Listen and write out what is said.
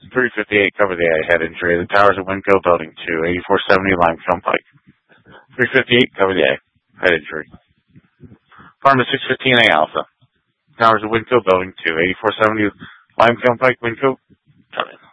358, cover the A, head injury. The towers at Winco, building 2, 8470 Limestone Pike. 358, cover the A, head injury. Farm to 615A Alpha. Towers at Winco, building 2, 8470 Limestone Pike, Winco. Come in.